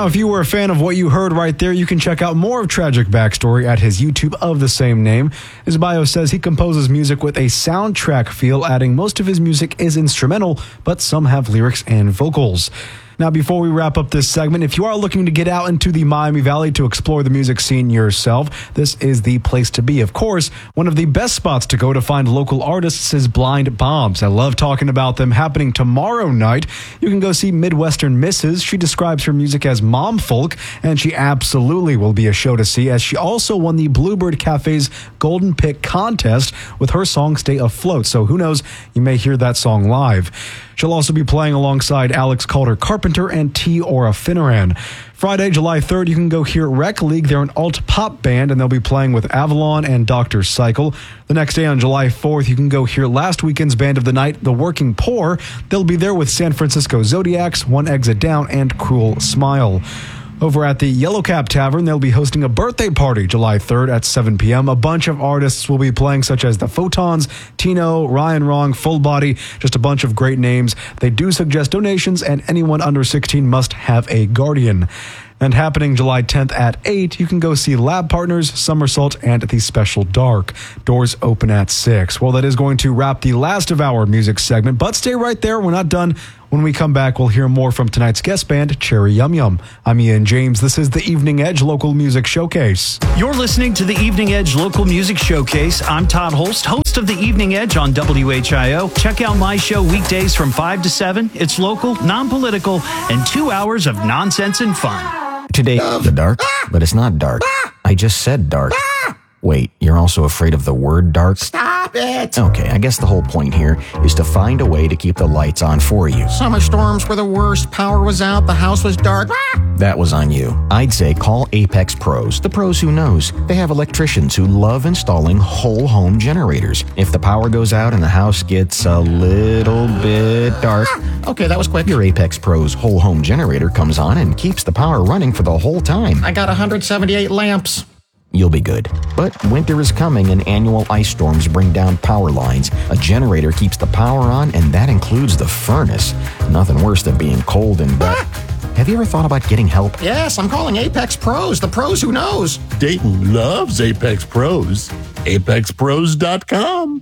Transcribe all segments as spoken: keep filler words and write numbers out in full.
if you were a fan of what you heard right there, you can check out more of Tragic Backstory at his YouTube of the same name. His bio says he composes music with a soundtrack feel, adding most of his music is instrumental, but some have lyrics and vocals. Now, before we wrap up this segment, if you are looking to get out into the Miami Valley to explore the music scene yourself, this is the place to be. Of course, one of the best spots to go to find local artists is Blind Bombs. I love talking about them. Happening tomorrow night, you can go see Midwestern Missus She describes her music as mom folk, and she absolutely will be a show to see, as she also won the Bluebird Cafe's Golden Pick contest with her song Stay Afloat. So who knows, you may hear that song live. She'll also be playing alongside Alex Calder Carpenter and T. Aura Finneran. Friday, July third, you can go hear Rec League. They're an alt-pop band, and they'll be playing with Avalon and Doctor Cycle. The next day, on July fourth, you can go hear last weekend's band of the night, The Working Poor. They'll be there with San Francisco Zodiacs, One Exit Down, and Cruel Smile. Over at the Yellow Cap Tavern, they'll be hosting a birthday party July third at seven p.m. A bunch of artists will be playing, such as the Photons, Tino, Ryan Wrong, Full Body, just a bunch of great names. They do suggest donations, and anyone under sixteen must have a guardian. And happening July tenth at eight, you can go see Lab Partners, Somersault, and The Special Dark. Doors open at six. Well, that is going to wrap the last of our music segment, but stay right there. We're not done. When we come back, we'll hear more from tonight's guest band, Cherry Yum Yum. I'm Ian James. This is the Evening Edge Local Music Showcase. You're listening to the Evening Edge Local Music Showcase. I'm Todd Holst, host of the Evening Edge on W H I O. Check out my show weekdays from five to seven. It's local, non-political, and two hours of nonsense and fun. Today, the dark, but it's not dark. I just said dark. Wait, you're also afraid of the word dark? Stop it! Okay, I guess the whole point here is to find a way to keep the lights on for you. Summer storms were the worst. Power was out. The house was dark. That was on you. I'd say call Apex Pros, the pros who knows. They have electricians who love installing whole home generators. If the power goes out and the house gets a little bit dark, Okay, that was quick. your Apex Pros whole home generator comes on and keeps the power running for the whole time. I got one hundred seventy-eight lamps. You'll be good. But winter is coming and annual ice storms bring down power lines. A generator keeps the power on, and that includes the furnace. Nothing worse than being cold and wet. Have you ever thought about getting help? Yes, I'm calling Apex Pros, the pros who knows. Dayton loves Apex Pros. apex pros dot com.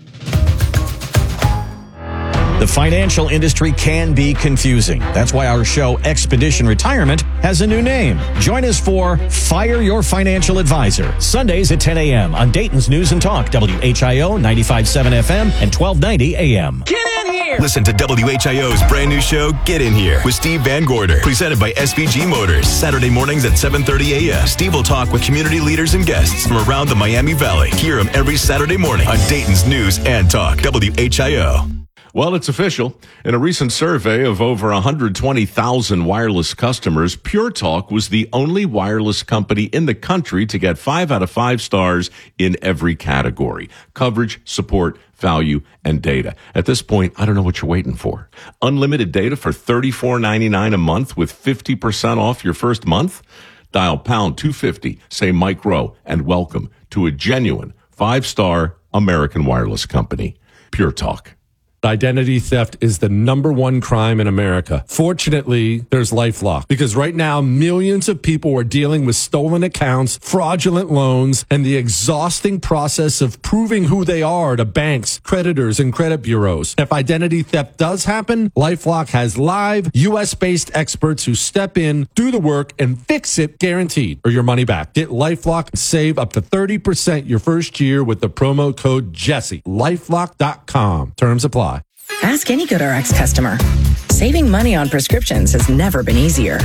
The financial industry can be confusing. That's why our show, Expedition Retirement, has a new name. Join us for Fire Your Financial Advisor, Sundays at ten a.m. on Dayton's News and Talk, W H I O ninety-five point seven F M and twelve ninety A M. Get in here! Listen to W H I O's brand new show, Get In Here, with Steve Van Gorder, presented by S V G Motors. Saturday mornings at seven thirty a.m. Steve will talk with community leaders and guests from around the Miami Valley. Hear him every Saturday morning on Dayton's News and Talk, W H I O. Well, it's official. In a recent survey of over one hundred twenty thousand wireless customers, Pure Talk was the only wireless company in the country to get five out of five stars in every category: coverage, support, value, and data. At this point, I don't know what you're waiting for. Unlimited data for thirty-four ninety-nine a month with fifty percent off your first month? Dial pound two fifty, say Mike Rowe, and welcome to a genuine five-star American wireless company. Pure Talk. Identity theft is the number one crime in America. Fortunately, there's LifeLock, because right now millions of people are dealing with stolen accounts, fraudulent loans, and the exhausting process of proving who they are to banks, creditors, and credit bureaus. If identity theft does happen, LifeLock has live U S-based experts who step in, do the work, and fix it guaranteed, or your money back. Get LifeLock and save up to thirty percent your first year with the promo code Jesse. LifeLock dot com. Terms apply. Ask any GoodRx customer. Saving money on prescriptions has never been easier.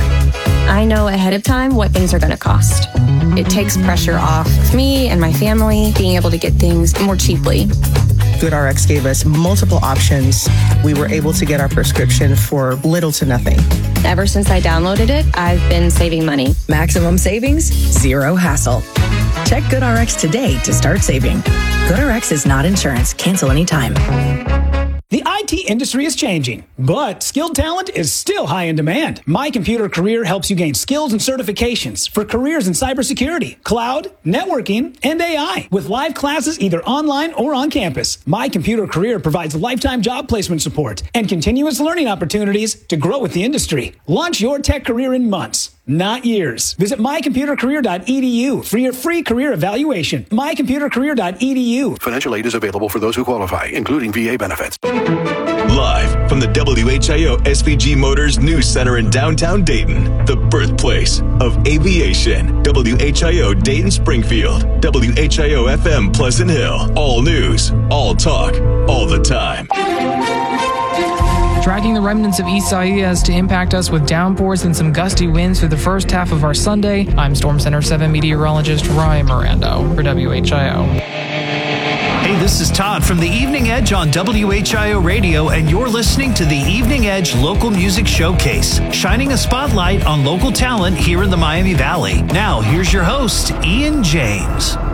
I know ahead of time what things are going to cost. It takes pressure off me and my family being able to get things more cheaply. GoodRx gave us multiple options. We were able to get our prescription for little to nothing. Ever since I downloaded it, I've been saving money. Maximum savings, zero hassle. Check GoodRx today to start saving. GoodRx is not insurance. Cancel anytime. The I T industry is changing, but skilled talent is still high in demand. My Computer Career helps you gain skills and certifications for careers in cybersecurity, cloud, networking, and A I, with live classes either online or on campus. My Computer Career provides lifetime job placement support and continuous learning opportunities to grow with the industry. Launch your tech career in months. not years. Visit my computer career dot e d u for your free career evaluation. my computer career dot e d u. Financial aid is available for those who qualify, including V A benefits. Live from the W H I O S P G Motors News Center in downtown Dayton, the birthplace of aviation. W H I O Dayton Springfield, W H I O F M Pleasant Hill. All news, all talk, all the time. Dragging the remnants of Isaias to impact us with downpours and some gusty winds through the first half of our Sunday. I'm Storm Center seven meteorologist Ryan Mirando for W H I O. Hey, this is Todd from the Evening Edge on W H I O Radio, and you're listening to the Evening Edge Local Music Showcase, shining a spotlight on local talent here in the Miami Valley. Now, here's your host, Ian James.